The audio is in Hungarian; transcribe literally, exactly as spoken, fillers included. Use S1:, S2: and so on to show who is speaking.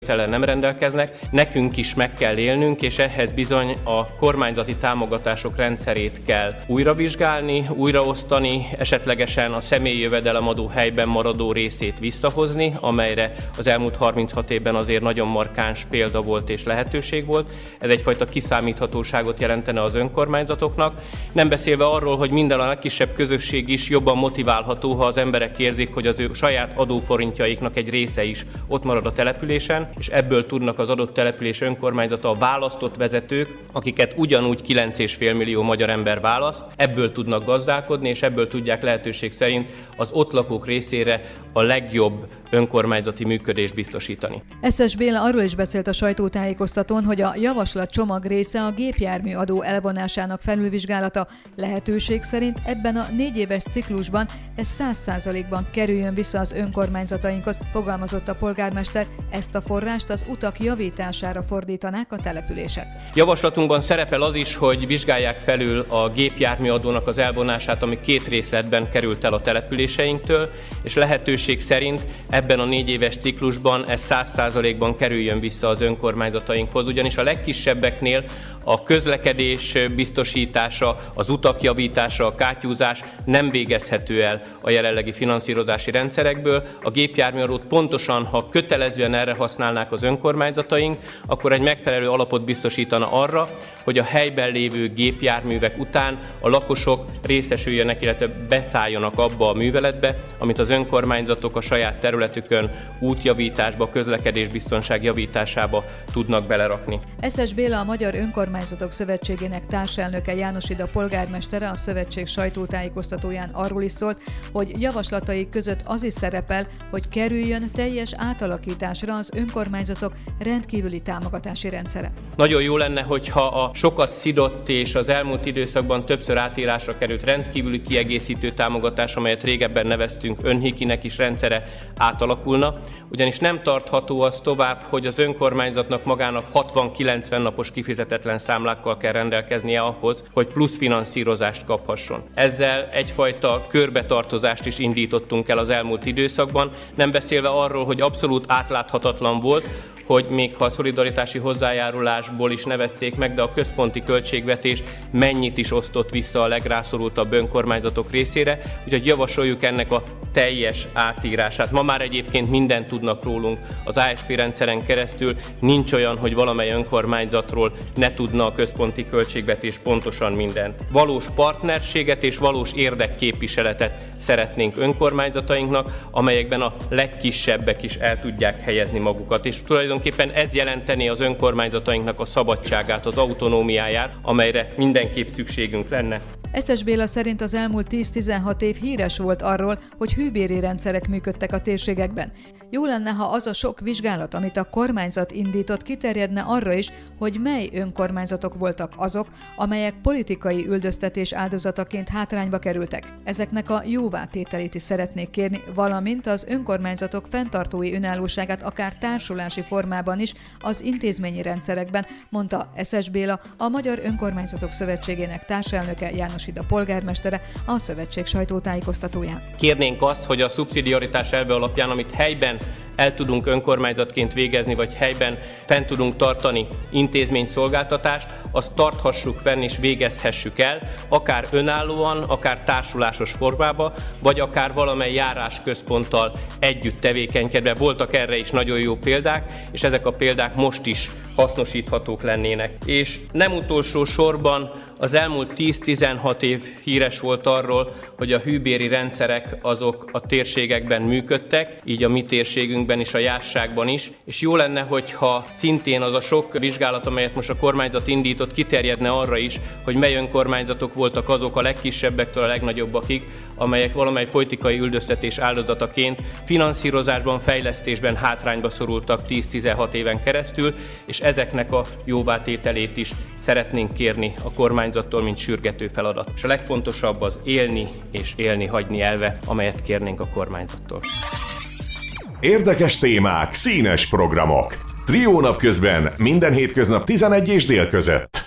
S1: nem rendelkeznek, nekünk is meg kell élnünk, és ehhez bizony a kormányzati támogatások rendszerét kell újra vizsgálni, újraosztani, esetlegesen a személyi jövedelemadó helyben maradó részét visszahozni, amelyre az elmúlt harminchat évben azért nagyon markáns példa volt és lehetőség volt. Ez egyfajta kiszámíthatóságot jelentene az önkormányzatoknak. Nem beszélve arról, hogy minden a legkisebb közösség is jobban motiválható, ha az emberek érzik, hogy az ő saját adóforintjaiknak egy része is ott marad a településen, és ebből tudnak az adott település önkormányzata, a választott vezetők, akiket ugyanúgy kilenc egész öt millió magyar ember választ, ebből tudnak gazdálkodni, és ebből tudják lehetőség szerint az ott lakók részére a legjobb önkormányzati működést biztosítani.
S2: Eszes Béla arról is beszélt a sajtótájékoztatón, hogy a javaslat csomag része a gépjárműadó elvonásának felülvizsgálata. Lehetőség szerint ebben a négy éves ciklusban ez száz százalékban kerüljön vissza az önkormányzatainkhoz, fogalmazott a polgármester. Ezt a forrást az utak javítására fordítanák a települések.
S1: Javaslatunkban szerepel az is, hogy vizsgálják felül a gépjárműadónak az elvonását, ami két részletben került el a településeinktől, és lehetőség szerint ebben a négy éves ciklusban ez száz százalékban kerüljön vissza az önkormányzatainkhoz, ugyanis a legkisebbeknél a közlekedés biztosítása, az utak javítása, a kátyúzás nem végezhető el a jelenlegi finanszírozási rendszerekből. A gépjárműadót pontosan, ha kötelezően erre használnák az önkormányzataink, akkor egy megfelelő alapot biztosítana arra, hogy a helyben lévő gépjárművek után a lakosok részesüljenek, illetve beszálljanak abba a műveletbe, amit az önkormányzatok a saját területükön útjavításba, közlekedésbiztonság javításába tudnak belerakni.
S2: Eszes Béla, a Magyar Önkormányzatok Szövetségének társelnöke, János Ida polgármestere a szövetség sajtótájékoztatóján arról is szólt, hogy javaslataik között az is szerepel, hogy kerüljön teljes átalakításra az önkormányzatok rendkívüli támogatási rendszere.
S1: Nagyon jó lenne, hogyha a sokat szidott és az elmúlt időszakban többször átírásra került rendkívüli kiegészítő támogatás, amelyet régebben neveztünk önhikinek is, rendszere átalakulna, ugyanis nem tartható az tovább, hogy az önkormányzatnak magának hatvan-kilencven napos kifizetetlen számlákkal kell rendelkeznie ahhoz, hogy plusz finanszírozást kaphasson. Ezzel egyfajta körbetartozást is indítottunk el az elmúlt időszakban, nem beszélve arról, hogy abszolút átláthatatlan volt, hogy még ha a szolidaritási hozzájárulásból is nevezték meg, de a központi költségvetés mennyit is osztott vissza a legrászorultabb önkormányzatok részére, úgyhogy javasoljuk ennek a teljes átírását. Ma már egyébként mindent tudnak rólunk az á es pé rendszeren keresztül, nincs olyan, hogy valamely önkormányzatról ne tudna a központi költségvetés pontosan mindent. Valós partnerséget és valós érdekképviseletet szeretnénk önkormányzatainknak, amelyekben a legkisebbek is el tudják helyezni magukat, és tulajdonképpen ez jelenteni az önkormányzatainknak a szabadságát, az autonómiáját, amelyre mindenképp szükségünk lenne.
S2: Eszes Béla szerint az elmúlt tíz-tizenhat év híres volt arról, hogy hűbéri rendszerek működtek a térségekben. Jó lenne, ha az a sok vizsgálat, amit a kormányzat indított, kiterjedne arra is, hogy mely önkormányzatok voltak azok, amelyek politikai üldöztetés áldozataként hátrányba kerültek. Ezeknek a jóvátételét is szeretnék kérni, valamint az önkormányzatok fenntartói önállóságát akár társulási formában is az intézményi rendszerekben, mondta Eszes Béla, a Magyar Önkormányzatok Szövetségének társelnöke, János Ida polgármestere a szövetség sajtótájékoztatóján.
S1: Kérnénk azt, hogy a szubszidiaritás elve alapján, amit helyben el tudunk önkormányzatként végezni, vagy helyben fent tudunk tartani intézményszolgáltatást, azt tarthassuk fenn és végezhessük el, akár önállóan, akár társulásos formában, vagy akár valamely járásközponttal együtt tevékenykedve. Voltak erre is nagyon jó példák, és ezek a példák most is hasznosíthatók lennének. És nem utolsó sorban az elmúlt tíz-tizenhat év híres volt arról, hogy a hűbéri rendszerek azok a térségekben működtek, így a mi térségünkben is, a járságban is, és jó lenne, hogyha szintén az a sok vizsgálat, amelyet most a kormányzat indított, kiterjedne arra is, hogy mely önkormányzatok voltak azok a legkisebbektől a legnagyobbakig, amelyek valamely politikai üldöztetés áldozataként finanszírozásban, fejlesztésben hátrányba szorultak tíz-tizenhat éven keresztül, és ezeknek a jóvátételét is szeretnénk kérni a kormányzattól, mint sürgető feladat. És a legfontosabb az élni és élni hagyni elve, amelyet kérnénk a kormányzattól.
S3: Érdekes témák, színes programok. Trió napközben minden hétköznap tizenegy és dél között.